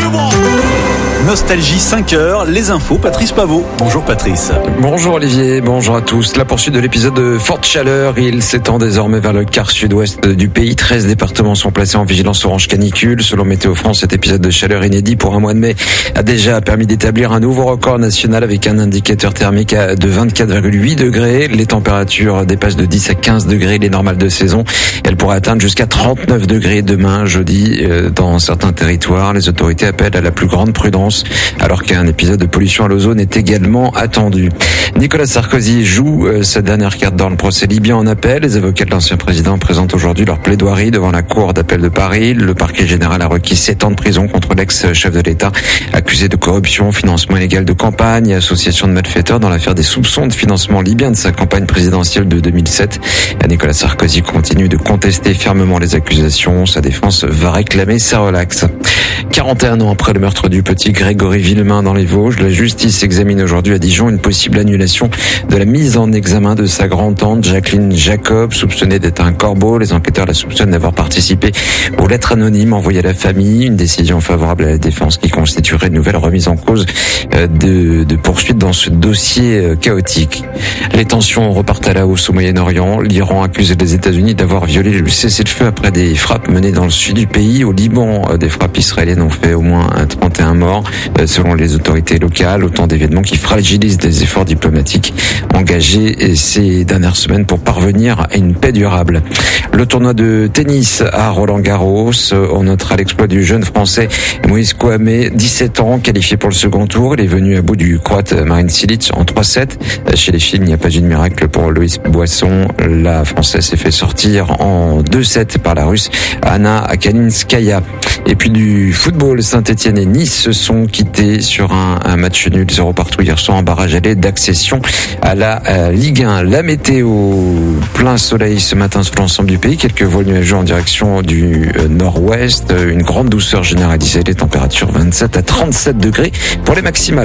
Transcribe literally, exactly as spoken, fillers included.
Nostalgie cinq heures, les infos, Patrice Paveau. Bonjour Patrice. Bonjour Olivier, bonjour à tous. La poursuite de l'épisode de forte chaleur, il s'étend désormais vers le quart sud-ouest du pays. treize départements sont placés en vigilance orange canicule. Selon Météo France, cet épisode de chaleur inédit pour un mois de mai a déjà permis d'établir un nouveau record national avec un indicateur thermique de vingt-quatre virgule huit degrés. Les températures dépassent de dix à quinze degrés les normales de saison. Elles pourraient atteindre jusqu'à trente-neuf degrés demain, jeudi, dans certains territoires. Les autorités appellent à la plus grande prudence, alors qu'un épisode de pollution à l'ozone est également attendu. Nicolas Sarkozy joue sa dernière carte dans le procès libyen en appel. Les avocats de l'ancien président présentent aujourd'hui leur plaidoirie devant la cour d'appel de Paris. Le parquet général a requis sept ans de prison contre l'ex-chef de l'État, accusé de corruption, financement illégal de campagne et association de malfaiteurs dans l'affaire des soupçons de financement libyen de sa campagne présidentielle de deux mille sept. Nicolas Sarkozy continue de contester fermement les accusations. Sa défense va réclamer sa relaxe. quarante et un ans après le meurtre du petit Grégory Villemain dans les Vosges, la justice examine aujourd'hui à Dijon une possible annulation de la mise en examen de sa grand-tante Jacqueline Jacob, soupçonnée d'être un corbeau. Les enquêteurs la soupçonnent d'avoir participé aux lettres anonymes envoyées à la famille, une décision favorable à la défense qui constituerait une nouvelle remise en cause de, de poursuite dans ce dossier chaotique. Les tensions repartent à la hausse au Moyen-Orient. L'Iran accuse les États-Unis d'avoir violé le cessez-le-feu après des frappes menées dans le sud du pays. Au Liban, des frappes israéliennes ont fait au moins trente et un morts, selon les autorités locales. Autant d'événements qui fragilisent les efforts diplomatiques engagés ces dernières semaines pour parvenir à une paix durable. Le tournoi de tennis à Roland-Garros, on notera l'exploit du jeune français Moïse Kouamé, dix-sept ans, qualifié pour le second tour. Il est venu à bout du Croate Marin Cilic en trois sept. Chez les filles, il n'y a pas eu de miracle pour Loïs Boisson. La Française s'est fait sortir en deux sept par la Russe Anna Kalinskaya. Et puis du football, Saint-Etienne et Nice se sont quittés sur un, un match nul zéro partout hier soir en barrage aller d'accession à la à Ligue un. La météo, plein soleil ce matin sur l'ensemble du pays, quelques vols nuageux en direction du euh, nord-ouest, une grande douceur généralisée, les températures vingt-sept à trente-sept degrés pour les maximales.